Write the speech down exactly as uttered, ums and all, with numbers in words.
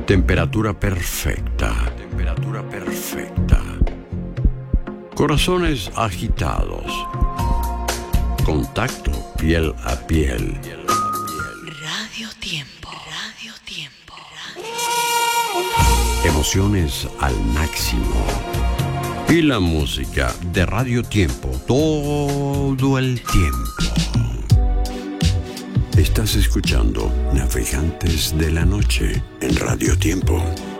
Temperatura perfecta. Temperatura perfecta. Corazones agitados. Contacto piel a piel. Radio Tiempo. Radio Tiempo. Emociones al máximo. Y la música de Radio Tiempo todo el tiempo. Estás escuchando Navegantes de la Noche en Radio Tiempo.